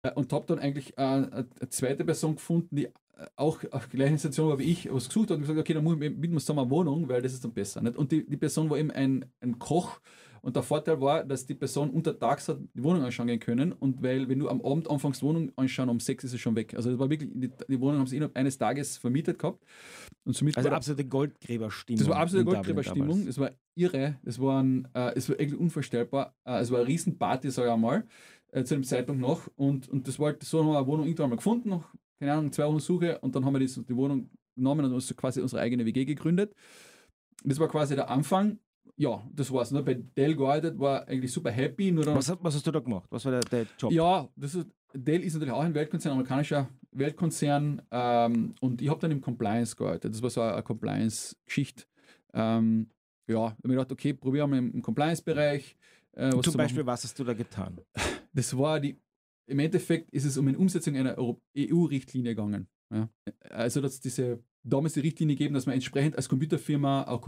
Und habe dann eigentlich eine zweite Person gefunden, die auch auf der gleichen Situation war wie ich, was gesucht hat und gesagt, okay, dann muss ich mit mir zusammen eine Wohnung, weil das ist dann besser. Nicht? Und die Person war eben ein Koch und der Vorteil war, dass die Person untertags hat die Wohnung anschauen gehen können und weil, wenn du am Abend anfängst Wohnung anschauen, um 6 ist es schon weg. Also das war wirklich, die Wohnung haben sie innerhalb eines Tages vermietet gehabt. Und somit also absolute Goldgräberstimmung. Das war absolute Goldgräberstimmung. Es war irre. Es war eigentlich unvorstellbar. Es war eine Riesenparty, sage ich einmal, zu dem Zeitpunkt noch. Und das war so, haben wir eine Wohnung irgendwann mal gefunden, noch, keine Ahnung, 2 Wochen Suche. Und dann haben wir die Wohnung genommen und uns quasi unsere eigene WG gegründet. Das war quasi der Anfang. Ja, das war's. Bei Dell gearbeitet, war eigentlich super happy. Nur dann, was hast du da gemacht? Was war der Job? Ja, Dell ist natürlich auch ein Weltkonzern, amerikanischer Weltkonzern. Und ich habe dann im Compliance gearbeitet. Das war so eine Compliance-Geschichte. Ja, ich habe mir gedacht, okay, probieren wir im Compliance-Bereich. Zum Beispiel, was hast du da getan? Das war im Endeffekt ist es um eine Umsetzung einer EU-Richtlinie gegangen. Ja. Also, dass damals die Richtlinie gegeben, dass man entsprechend als Computerfirma auch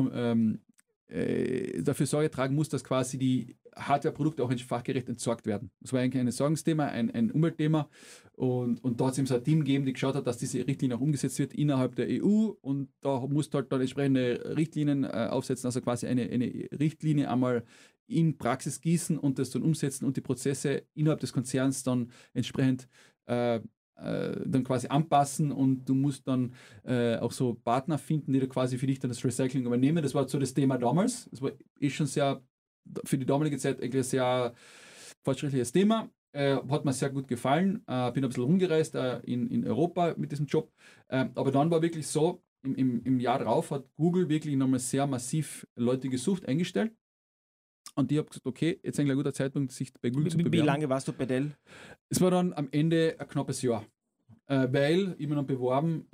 dafür Sorge tragen muss, dass quasi die Hardware-Produkte auch fachgerecht entsorgt werden. Das war eigentlich ein Sorgensthema, ein Umweltthema und da hat es eben so ein Team gegeben, die geschaut hat, dass diese Richtlinie auch umgesetzt wird innerhalb der EU und da musst du halt dann entsprechende Richtlinien aufsetzen, also quasi eine Richtlinie einmal in Praxis gießen und das dann umsetzen und die Prozesse innerhalb des Konzerns dann entsprechend dann quasi anpassen und du musst dann auch so Partner finden, die da quasi für dich dann das Recycling übernehmen. Das war so das Thema damals. Das war schon sehr, für die damalige Zeit eigentlich ein sehr fortschrittliches Thema. Hat mir sehr gut gefallen. Bin ein bisschen rumgereist in Europa mit diesem Job. Aber dann war wirklich so, im Jahr darauf hat Google wirklich nochmal sehr massiv Leute gesucht, eingestellt. Und ich habe gesagt, okay, jetzt ist eigentlich ein guter Zeitpunkt, sich bei Google zu bewerben. Wie lange warst du bei Dell? Es war dann am Ende ein knappes Jahr, weil ich mir dann beworben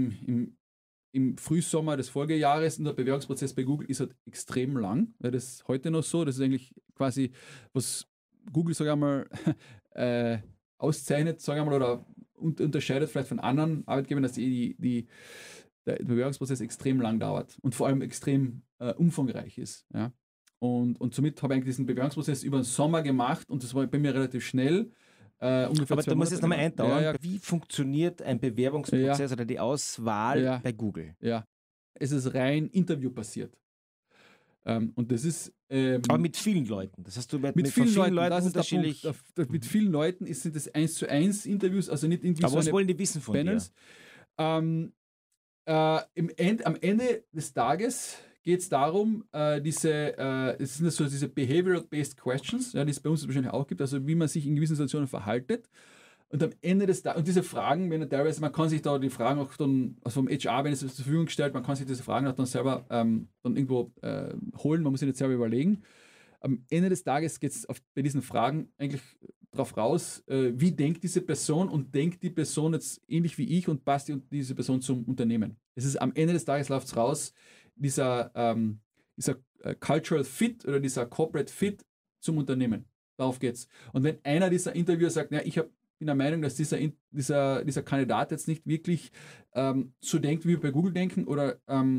im Frühsommer des Folgejahres und der Bewerbungsprozess bei Google ist halt extrem lang. Das ist heute noch so. Das ist eigentlich quasi, was Google, sage ich mal, auszeichnet, sage ich mal, oder unterscheidet vielleicht von anderen Arbeitgebern, dass der Bewerbungsprozess extrem lang dauert und vor allem extrem umfangreich ist. Ja. Und somit habe ich eigentlich diesen Bewerbungsprozess über den Sommer gemacht und das war bei mir relativ schnell. Aber du musst jetzt nochmal eintauchen. Ja. Wie funktioniert ein Bewerbungsprozess oder die Auswahl bei Google? Ja, es ist rein interviewbasiert. Und das ist... aber mit vielen Leuten. Das heißt, du mit vielen Leuten unterschiedlich... Mit vielen Leuten sind das 1:1 Interviews, also nicht irgendwie aber so was wollen die wissen von Panels. Dir? Am Ende des Tages geht es darum, es sind so diese Behavioral-Based Questions, ja, die es bei uns wahrscheinlich auch gibt, also wie man sich in gewissen Situationen verhaltet. Und am Ende des Tages, und diese Fragen, wenn teilweise, man kann sich da die Fragen auch dann, also vom HR, wenn es zur Verfügung gestellt, man kann sich diese Fragen auch dann selber dann irgendwo holen, man muss sie nicht selber überlegen. Am Ende des Tages geht es bei diesen Fragen eigentlich darauf raus, wie denkt diese Person und denkt die Person jetzt ähnlich wie ich und passt diese Person zum Unternehmen. Es ist am Ende des Tages läuft es raus, dieser Cultural Fit oder dieser Corporate Fit zum Unternehmen. Darauf geht's. Und wenn einer dieser Interviewer sagt, ja, bin der Meinung, dass dieser Kandidat jetzt nicht wirklich so denkt, wie wir bei Google denken oder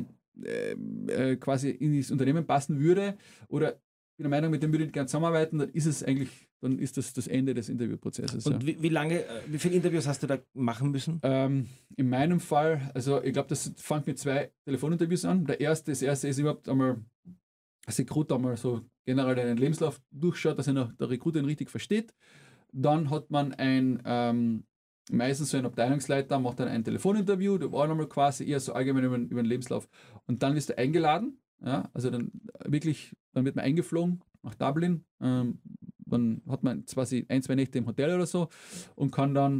quasi in das Unternehmen passen würde oder bin der Meinung, mit dem würde ich gerne zusammenarbeiten, dann ist das Ende des Interviewprozesses. Und wie viele Interviews hast du da machen müssen? In meinem Fall, also ich glaube, das fängt mit 2 Telefoninterviews an. Das erste ist überhaupt einmal, dass der Recruiter einmal so generell den Lebenslauf durchschaut, dass der Recruiter ihn richtig versteht. Dann hat man meistens so ein Abteilungsleiter, macht dann ein Telefoninterview, da war nochmal quasi eher so allgemein über den Lebenslauf. Und dann wirst du eingeladen, ja, also dann wird man eingeflogen nach Dublin, dann hat man quasi 1-2 Nächte im Hotel oder so und kommt dann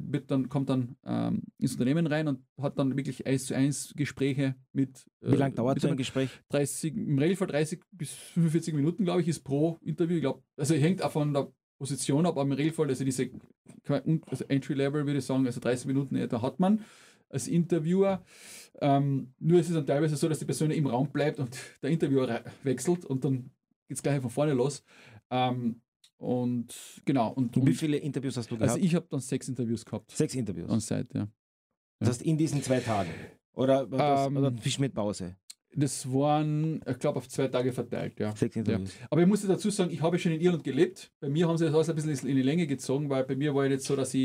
ins Unternehmen rein und hat dann wirklich 1:1 Gespräche mit. Wie lange dauert so ein Gespräch? Im Regelfall 30 bis 45 Minuten, glaube ich, ist pro Interview. Ich glaube, also hängt auch von der Position ab, aber im Regelfall, also Entry-Level würde ich sagen, also 30 Minuten etwa hat man als Interviewer. Nur ist es dann teilweise so, dass die Person im Raum bleibt und der Interviewer wechselt und dann geht es gleich von vorne los. Und genau. Und wie viele Interviews hast du gehabt? Also ich habe dann 6 Interviews gehabt. 6 Interviews? On Site, ja. Das heißt in diesen 2 Tagen? Oder Fisch mit Pause? Das waren, ich glaube, auf 2 Tage verteilt, ja. 6 Interviews. Ja. Aber ich muss dazu sagen, ich habe schon in Irland gelebt. Bei mir haben sie das alles ein bisschen in die Länge gezogen, weil bei mir war jetzt so, dass ich